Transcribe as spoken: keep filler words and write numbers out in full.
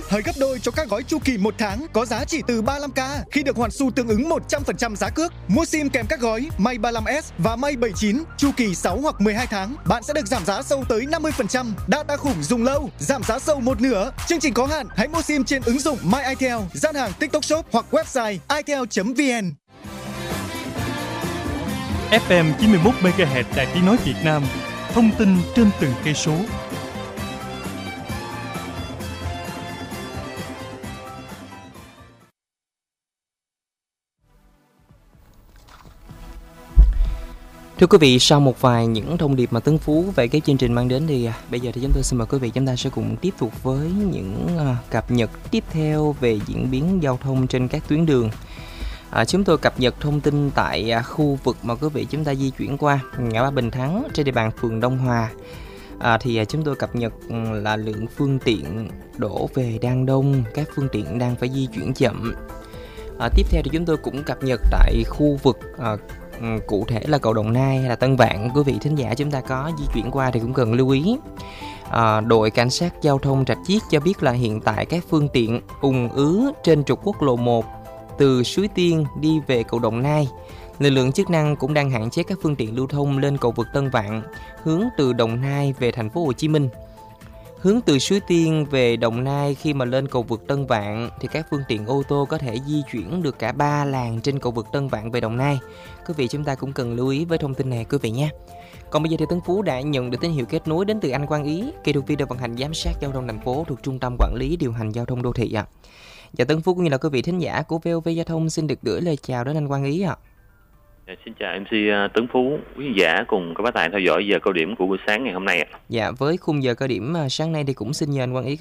hơi gấp đôi cho các gói chu kỳ một tháng có giá chỉ từ ba mươi lăm k khi được hoàn xu tương ứng một trăm phần trăm giá cước. Mua sim kèm các gói May ba mươi lăm S và May bảy mươi chín chu kỳ sáu hoặc mười hai tháng, bạn sẽ được giảm giá sâu tới năm mươi phần trăm. Data khủng dùng lâu, giảm giá sâu một nửa. Chương trình có hạn, hãy mua sim trên ứng dụng My itel, gian hàng TikTok Shop hoặc website itel chấm vn. ép em chín mươi mốt mê ga héc Đài Tiếng nói Việt Nam, thông tin trên từng cây số. Thưa quý vị, sau một vài những thông điệp mà Tấn Phú về cái chương trình mang đến thì à, bây giờ thì chúng tôi xin mời quý vị chúng ta sẽ cùng tiếp tục với những à, cập nhật tiếp theo về diễn biến giao thông trên các tuyến đường. À, chúng tôi cập nhật thông tin tại à, khu vực mà quý vị chúng ta di chuyển qua ngã ba Bình Thắng trên địa bàn phường Đông Hòa. À, thì à, chúng tôi cập nhật là lượng phương tiện đổ về đang đông, các phương tiện đang phải di chuyển chậm. À, tiếp theo thì chúng tôi cũng cập nhật tại khu vực à, cụ thể là cầu Đồng Nai hay là Tân Vạn, quý vị thính giả chúng ta có di chuyển qua thì cũng cần lưu ý. À, đội cảnh sát giao thông Rạch Chiếc cho biết là hiện tại các phương tiện ùn ứ trên trục quốc lộ một từ Suối Tiên đi về cầu Đồng Nai. Lực lượng chức năng cũng đang hạn chế các phương tiện lưu thông lên cầu vượt Tân Vạn hướng từ Đồng Nai về thành phố Hồ Chí Minh. Hướng từ Suối Tiên về Đồng Nai khi mà lên cầu vượt Tân Vạn thì các phương tiện ô tô có thể di chuyển được cả ba làn trên cầu vượt Tân Vạn về Đồng Nai. Quý vị chúng ta cũng cần lưu ý với thông tin này quý vị nhé. Còn bây giờ thì Tấn Phú đã nhận được tín hiệu kết nối đến từ anh Quang Ý, kỹ thuật viên đội vận hành giám sát giao thông thành phố thuộc Trung tâm Quản lý Điều hành Giao thông Đô thị ạ. À. Và Tấn Phú cũng như là quý vị thính giả của vê o vê Giao thông xin được gửi lời chào đến anh Quang Ý ạ. À. Xin chào em xê Tấn Phú, quý khán giả cùng các bác tài theo dõi giờ cao điểm của buổi sáng ngày hôm nay ạ. Dạ, với khung giờ cao điểm sáng nay thì cũng xin nhờ anh Quang Ý